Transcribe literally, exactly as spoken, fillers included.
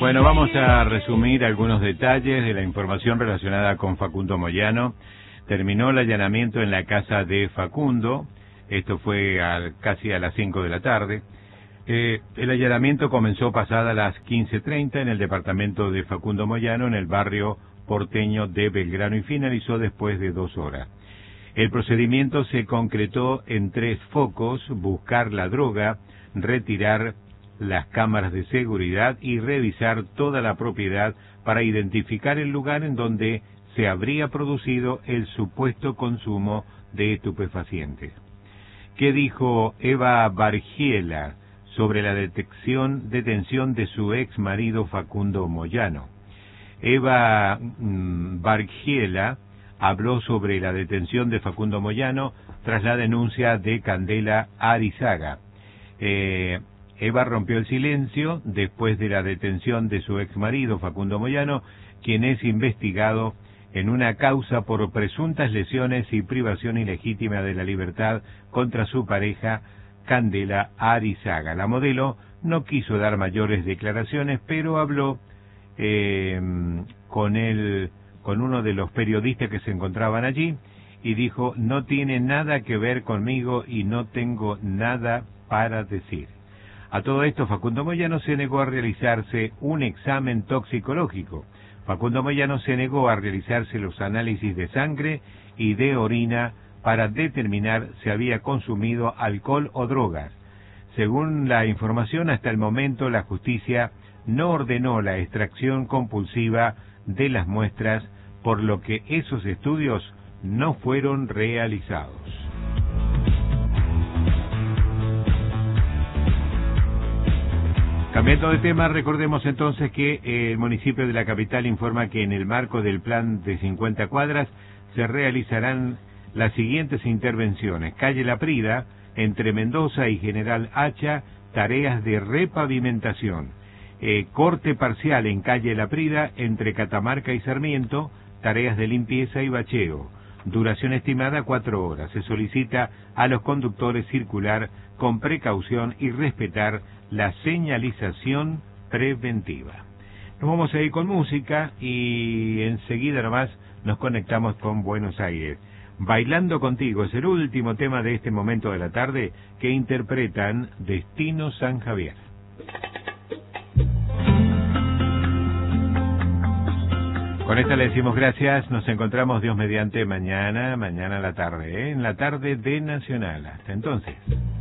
Bueno, vamos a resumir algunos detalles de la información relacionada con Facundo Moyano. Terminó el allanamiento en la casa de Facundo, esto fue al, casi a las cinco de la tarde. Eh, el allanamiento comenzó pasada las quince treinta en el departamento de Facundo Moyano, en el barrio porteño de Belgrano, y finalizó después de dos horas. El procedimiento se concretó en tres focos: buscar la droga, retirar las cámaras de seguridad y revisar toda la propiedad para identificar el lugar en donde se habría producido el supuesto consumo de estupefacientes. ¿Qué dijo Eva Bargiela sobre la detección, detención de su ex marido Facundo Moyano? Eva mmm, Bargiela habló sobre la detención de Facundo Moyano tras la denuncia de Candela Arizaga. Eh, Eva rompió el silencio después de la detención de su ex marido Facundo Moyano, quien es investigado en una causa por presuntas lesiones y privación ilegítima de la libertad contra su pareja Candela Arizaga. La modelo no quiso dar mayores declaraciones, pero habló eh, con él, con uno de los periodistas que se encontraban allí, y dijo: no tiene nada que ver conmigo y no tengo nada para decir. A todo esto, Facundo Moyano se negó a realizarse un examen toxicológico. Facundo Moyano se negó a realizarse los análisis de sangre y de orina para determinar si había consumido alcohol o drogas. Según la información, hasta el momento la justicia no ordenó la extracción compulsiva de las muestras, por lo que esos estudios no fueron realizados. Cambiando de tema, recordemos entonces que el municipio de la capital informa que en el marco del plan de cincuenta cuadras se realizarán las siguientes intervenciones: calle La Prida, entre Mendoza y General Hacha, tareas de repavimentación; eh, corte parcial en calle La Prida, entre Catamarca y Sarmiento, tareas de limpieza y bacheo; duración estimada cuatro horas. Se solicita a los conductores circular con precaución y respetar la señalización preventiva. Nos vamos a ir con música y enseguida nomás nos conectamos con Buenos Aires. Bailando Contigo es el último tema de este momento de la tarde que interpretan Destino San Javier. Con esta le decimos gracias. Nos encontramos, Dios mediante, mañana, mañana a la tarde, ¿eh? En la tarde de Nacional. Hasta entonces.